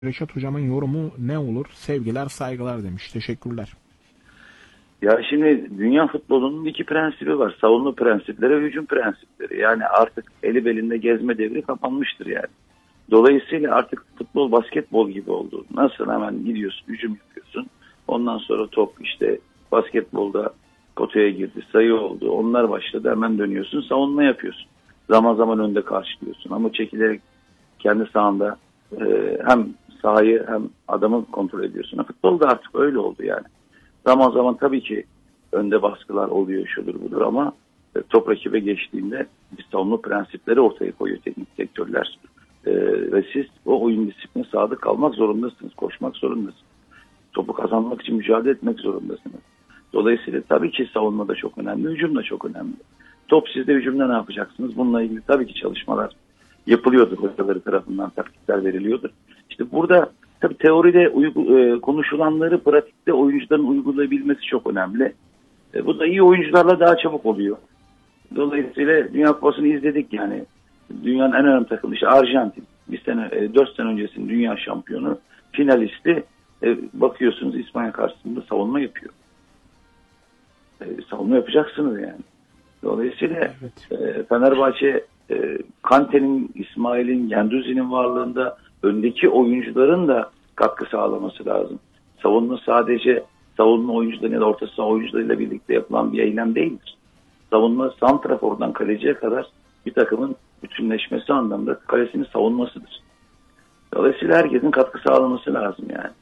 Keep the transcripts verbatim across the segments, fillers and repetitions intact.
Reşat hocamın yorumu ne olur? Sevgiler, saygılar demiş. Teşekkürler. Ya şimdi dünya futbolunun iki prensibi var. Savunma prensipleri ve hücum prensipleri. Yani artık eli belinde gezme devri kapanmıştır yani. Dolayısıyla artık futbol basketbol gibi oldu. Nasıl hemen gidiyorsun, hücum yapıyorsun. Ondan sonra top işte basketbolda potaya girdi, sayı oldu. Onlar başladı, hemen dönüyorsun, savunma yapıyorsun. Zaman zaman önde karşılıyorsun ama çekilerek kendi sahanda e, hem sahayı hem adamı kontrol ediyorsun. Futbol da artık öyle oldu yani. Zaman zaman tabii ki önde baskılar oluyor, şudur budur ama e, top rakibe geçtiğinde bir savunma prensipleri ortaya koyuyor teknik direktörler. E, ve siz o oyun disipline sadık kalmak zorundasınız, koşmak zorundasınız. Topu kazanmak için mücadele etmek zorundasınız. Dolayısıyla tabii ki savunma da çok önemli, hücum da çok önemli. Top sizde, hücumda ne yapacaksınız? Bununla ilgili tabii ki çalışmalar yapılıyordur, hocaları tarafından taktikler veriliyordur. İşte burada tabii teoride uygu, e, konuşulanları pratikte oyuncuların uygulayabilmesi çok önemli. E, bu da iyi oyuncularla daha çabuk oluyor. Dolayısıyla Dünya Kupası'nı izledik yani. Dünyanın en önemli takımı işte Arjantin. Bir sene, e, dört sene öncesinin dünya şampiyonu, finalisti. E, bakıyorsunuz İspanya karşısında savunma yapıyor. E, savunma yapacaksınız yani. Dolayısıyla evet. e, Fenerbahçe e, Kante'nin, İsmail'in, Gendouzi'nin varlığında öndeki oyuncuların da katkı sağlaması lazım. Savunma sadece savunma oyuncuları ya da orta saha oyuncularıyla birlikte yapılan bir eylem değildir. Savunma santrafordan kaleciye kadar bir takımın bütünleşmesi anlamda kalesinin savunmasıdır. Dolayısıyla herkesin katkı sağlaması lazım yani.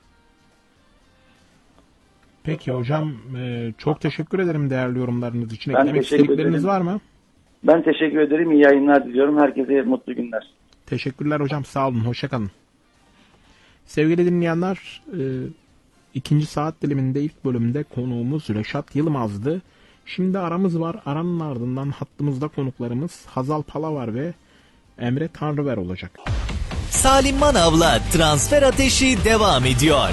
Peki hocam, çok teşekkür ederim değerli yorumlarınız için. Ben eklemek istedikleriniz var mı? Ben teşekkür ederim. İyi yayınlar diliyorum. Herkese mutlu günler. Teşekkürler hocam. Sağ olun. Hoşça kalın. Sevgili dinleyenler, ikinci saat diliminde ilk bölümde konuğumuz Reşat Yılmaz'dı. Şimdi aramız var. Aranın ardından hattımızda konuklarımız Hazal Palavar ve Emre Tanrıver olacak. Salim Manav'la Transfer Ateşi devam ediyor.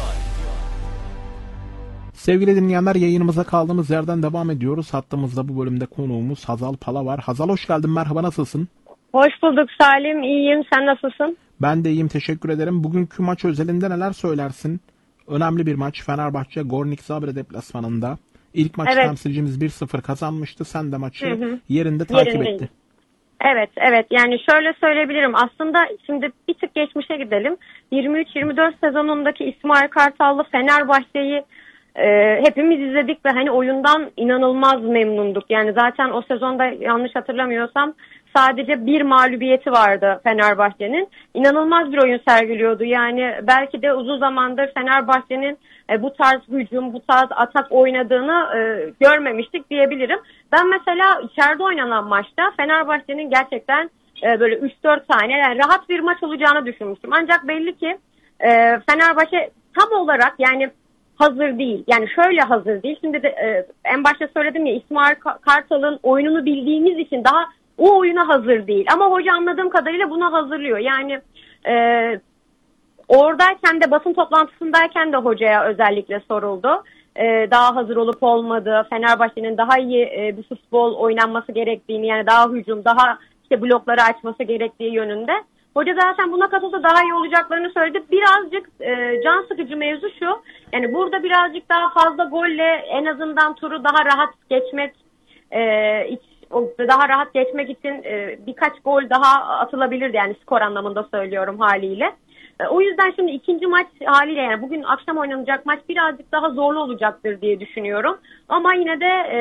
Sevgili dinleyenler, yayınımıza kaldığımız yerden devam ediyoruz. Hattımızda bu bölümde konuğumuz Hazal Palavar. Hazal hoş geldin. Merhaba, nasılsın? Hoş bulduk Salim. İyiyim. Sen nasılsın? Ben de iyiyim. Teşekkür ederim. Bugünkü maç özelinde neler söylersin? Önemli bir maç. Fenerbahçe Gornik Zabre deplasmanında. İlk maç evet. Temsilcimiz bir sıfır kazanmıştı. Sen de maçı hı hı. yerinde takip Yerindeyim. etti. Evet, evet. Yani şöyle söyleyebilirim. Aslında şimdi bir tık geçmişe gidelim. yirmi üç yirmi dört sezonundaki İsmail Kartallı Fenerbahçe'yi e, hepimiz izledik ve hani oyundan inanılmaz memnunduk. Yani zaten o sezonda yanlış hatırlamıyorsam sadece bir mağlubiyeti vardı Fenerbahçe'nin. İnanılmaz bir oyun sergiliyordu. Yani belki de uzun zamandır Fenerbahçe'nin e, bu tarz hücum, bu tarz atak oynadığını e, görmemiştik diyebilirim. Ben mesela içeride oynanan maçta Fenerbahçe'nin gerçekten e, böyle üç dört tane yani rahat bir maç olacağını düşünmüştüm. Ancak belli ki e, Fenerbahçe tam olarak yani hazır değil. Yani şöyle hazır değil. Şimdi de e, en başta söyledim ya, İsmail Kartal'ın oyununu bildiğimiz için daha o oyuna hazır değil. Ama hoca anladığım kadarıyla buna hazırlıyor. Yani e, oradayken de basın toplantısındayken de hocaya özellikle soruldu. E, daha hazır olup olmadığı, Fenerbahçe'nin daha iyi e, bir futbol oynanması gerektiğini, yani daha hücum, daha işte blokları açması gerektiği yönünde. Hoca zaten buna katıldı, daha iyi olacaklarını söyledi. Birazcık e, can sıkıcı mevzu şu. Yani burada birazcık daha fazla golle en azından turu daha rahat geçmek e, iç, daha rahat geçmek için e, birkaç gol daha atılabilirdi, yani skor anlamında söylüyorum haliyle. E, o yüzden şimdi ikinci maç haliyle, yani bugün akşam oynanacak maç birazcık daha zorlu olacaktır diye düşünüyorum. Ama yine de e,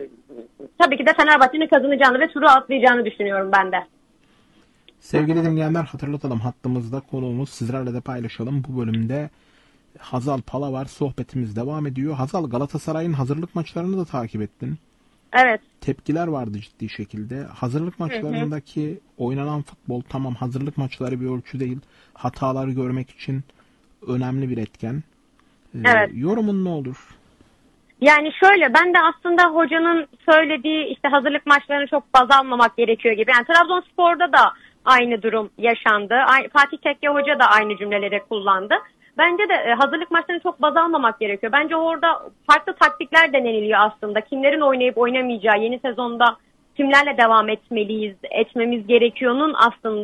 tabii ki de Fenerbahçe'nin kazanacağını ve turu atlayacağını düşünüyorum ben de. Sevgili dinleyenler, hatırlatalım, hattımızda konuğumuz, sizlerle de paylaşalım. Bu bölümde Hazal Palavar, sohbetimiz devam ediyor. Hazal, Galatasaray'ın hazırlık maçlarını da takip ettin. Evet. Tepkiler vardı ciddi şekilde. Hazırlık maçlarındaki hı hı. oynanan futbol, tamam hazırlık maçları bir ölçü değil. Hataları görmek için önemli bir etken. Ee, evet. Yorumun ne olur? Yani şöyle, ben de aslında hocanın söylediği işte hazırlık maçlarını çok baz almamak gerekiyor gibi. Yani Trabzonspor'da da aynı durum yaşandı. Fatih Tekke Hoca da aynı cümleleri kullandı. Bence de hazırlık maçlarını çok baz almamak gerekiyor. Bence orada farklı taktikler deneniliyor aslında. Kimlerin oynayıp oynamayacağı, yeni sezonda kimlerle devam etmeliyiz, etmemiz gerekiyor'nun aslında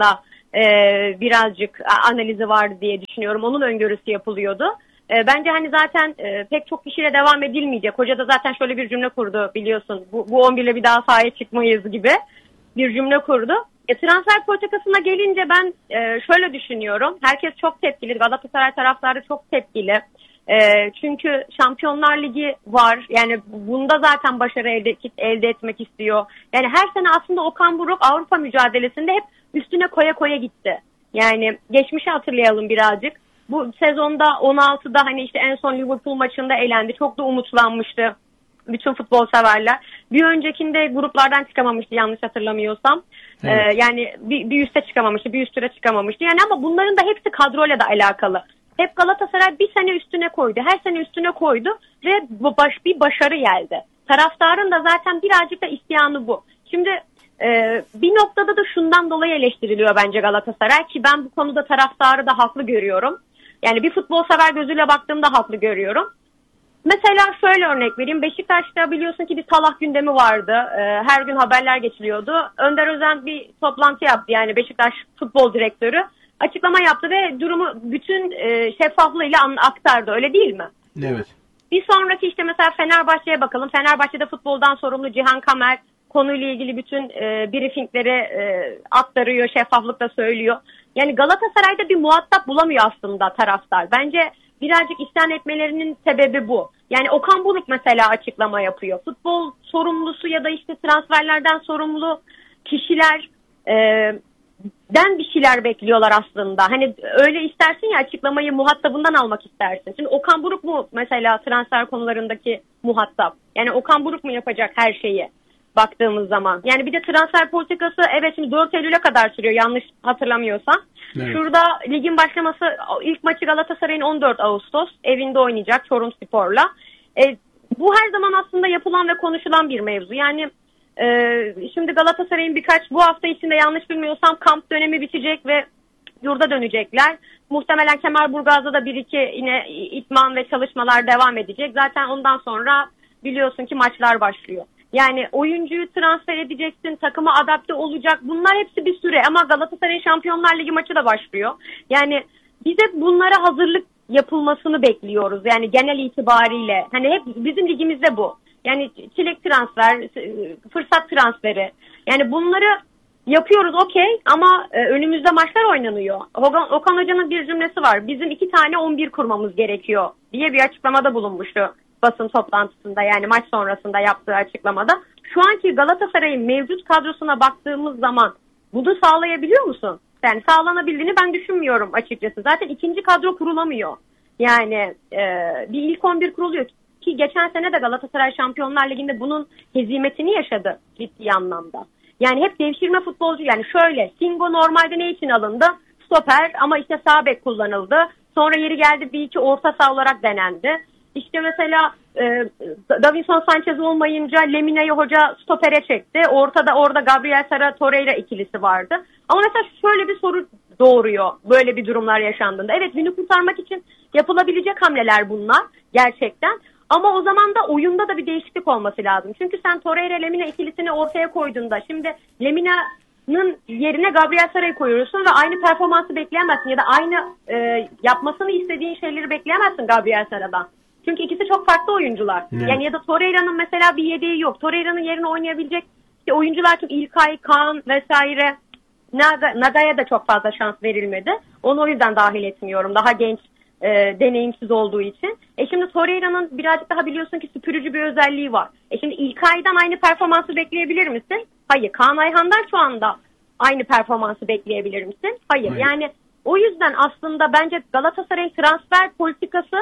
e, birazcık analizi vardı diye düşünüyorum. Onun öngörüsü yapılıyordu. E, bence hani zaten e, pek çok kişiyle devam edilmeyecek. Hoca da zaten şöyle bir cümle kurdu biliyorsun. Bu, bu on bir ile bir daha sahaya çıkmayız gibi bir cümle kurdu. E, transfer politikasına gelince ben e, şöyle düşünüyorum. Herkes çok tepkili. Galatasaray taraftarı çok tepkili. E, çünkü Şampiyonlar Ligi var. Yani bunda zaten başarı elde, elde etmek istiyor. Yani her sene aslında Okan Buruk Avrupa mücadelesinde hep üstüne koya koya gitti. Yani geçmişi hatırlayalım birazcık. Bu sezonda on altıda hani işte en son Liverpool maçında elendi. Çok da umutlanmıştı bütün futbol severler. Bir öncekinde gruplardan çıkamamıştı yanlış hatırlamıyorsam. Evet. Ee, yani bir, bir üste çıkamamıştı, bir üst tura çıkamamıştı. Yani ama bunların da hepsi kadroyla da alakalı. Hep Galatasaray bir sene üstüne koydu. Her sene üstüne koydu ve baş, bir başarı geldi. Taraftarın da zaten birazcık da isyanı bu. Şimdi e, bir noktada da şundan dolayı eleştiriliyor bence Galatasaray ki ben bu konuda taraftarı da haklı görüyorum. Yani bir futbol sever gözüyle baktığımda haklı görüyorum. Mesela şöyle örnek vereyim. Beşiktaş'ta biliyorsun ki bir Salah gündemi vardı. Ee, her gün haberler geçiliyordu. Önder Özen bir toplantı yaptı. Yani Beşiktaş futbol direktörü açıklama yaptı ve durumu bütün e, şeffaflığıyla aktardı. Öyle değil mi? Evet. Bir sonraki işte mesela Fenerbahçe'ye bakalım. Fenerbahçe'de futboldan sorumlu Cihan Kamer konuyla ilgili bütün e, briefingleri e, aktarıyor, şeffaflıkla söylüyor. Yani Galatasaray'da bir muhatap bulamıyor aslında taraftar. Bence birazcık isyan etmelerinin sebebi bu. Yani Okan Buruk mesela açıklama yapıyor. Futbol sorumlusu ya da işte transferlerden sorumlu kişiler e, den bir şeyler bekliyorlar aslında. Hani öyle istersin ya açıklamayı muhatabından almak istersin. Şimdi Okan Buruk mu mesela transfer konularındaki muhatap? Yani Okan Buruk mu yapacak her şeyi baktığımız zaman? Yani bir de transfer politikası evet şimdi dört Eylül'e kadar sürüyor yanlış hatırlamıyorsam. Evet. Şurada ligin başlaması ilk maçı Galatasaray'ın on dört Ağustos evinde oynayacak Çorumspor'la. E, bu her zaman aslında yapılan ve konuşulan bir mevzu. Yani e, şimdi Galatasaray'ın birkaç bu hafta içinde yanlış bilmiyorsam kamp dönemi bitecek ve yurda dönecekler. Muhtemelen Kemerburgaz'da da bir iki yine itman ve çalışmalar devam edecek. Zaten ondan sonra biliyorsun ki maçlar başlıyor. Yani oyuncuyu transfer edeceksin, takıma adapte olacak. Bunlar hepsi bir süre ama Galatasaray Şampiyonlar Ligi maçı da başlıyor. Yani biz hep bunlara hazırlık yapılmasını bekliyoruz. Yani genel itibariyle. Hani hep bizim ligimizde bu. Yani çilek transfer, fırsat transferi. Yani bunları yapıyoruz okey ama önümüzde maçlar oynanıyor. Okan, Okan Hoca'nın bir cümlesi var. Bizim iki tane on bir kurmamız gerekiyor diye bir açıklamada bulunmuştu. Basın toplantısında yani maç sonrasında yaptığı açıklamada. Şu anki Galatasaray'ın mevcut kadrosuna baktığımız zaman bunu sağlayabiliyor musun? Yani sağlanabildiğini ben düşünmüyorum açıkçası. Zaten ikinci kadro kurulamıyor. Yani e, bir ilk on bir kuruluyor ki geçen sene de Galatasaray Şampiyonlar Ligi'nde bunun hezimetini yaşadı ciddi anlamda. Yani hep devşirme futbolcu yani şöyle Singo normalde ne için alındı? Stoper ama işte sağ bek kullanıldı. Sonra yeri geldi bir iki orta saha olarak denendi. İşte mesela e, Davinson Sanchez olmayınca Lemine'yi hoca stopere çekti. Ortada orada Gabriel Sara Torreira ikilisi vardı. Ama mesela şöyle bir soru doğuruyor böyle bir durumlar yaşandığında. Evet günü kurtarmak için yapılabilecek hamleler bunlar gerçekten. Ama o zaman da oyunda da bir değişiklik olması lazım. Çünkü sen Torreira Lemine ikilisini ortaya koyduğunda şimdi Lemine'nin yerine Gabriel Sara'yı koyuyorsun ve aynı performansı bekleyemezsin. Ya da aynı e, yapmasını istediğin şeyleri bekleyemezsin Gabriel Sara'dan. Çünkü ikisi çok farklı oyuncular. Evet. Yani ya da Torreira'nın mesela bir yedeği yok. Torreira'nın yerine oynayabilecek işte oyuncular çünkü İlkay, Kaan vesaire Naga, Naga'ya da çok fazla şans verilmedi. Onu o yüzden dahil etmiyorum. Daha genç, e, deneyimsiz olduğu için. E şimdi Torreira'nın birazcık daha biliyorsun ki süpürücü bir özelliği var. E şimdi İlkay'dan aynı performansı bekleyebilir misin? Hayır. Kaan Ayhan'dan şu anda aynı performansı bekleyebilir misin? Hayır. Hayır. Yani o yüzden aslında bence Galatasaray'ın transfer politikası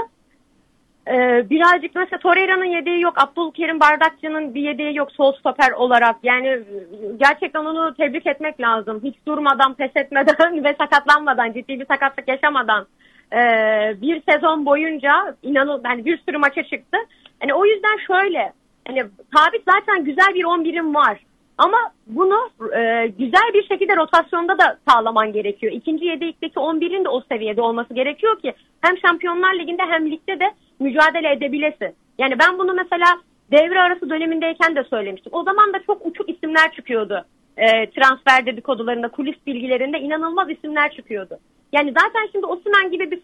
Ee, birazcık mesela Torreira'nın yedeği yok, Abdülkerim Bardakçı'nın bir yedeği yok sol stoper olarak. Yani gerçekten onu tebrik etmek lazım. Hiç durmadan, pes etmeden ve sakatlanmadan, ciddi bir sakatlık yaşamadan ee, bir sezon boyunca inanın yani bir sürü maça çıktı. Yani o yüzden şöyle, hani sabit zaten güzel bir on birim var. Ama bunu e, güzel bir şekilde rotasyonda da sağlaman gerekiyor. İkinci yedekteki on birin de o seviyede olması gerekiyor ki hem Şampiyonlar Ligi'nde hem ligde de mücadele edebilesin. Yani ben bunu mesela devre arası dönemindeyken de söylemiştim. O zaman da çok uçuk isimler çıkıyordu. e, transfer dedikodularında, kulis bilgilerinde inanılmaz isimler çıkıyordu. Yani zaten şimdi Osimhen gibi bir